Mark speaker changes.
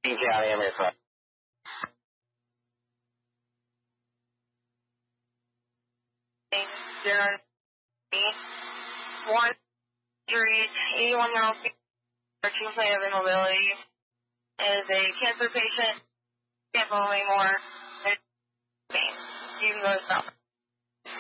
Speaker 1: County, I'm here for one injuries, 81-year-old female, play of immobility, is a cancer patient, can't move anymore, pain. You can go to stop.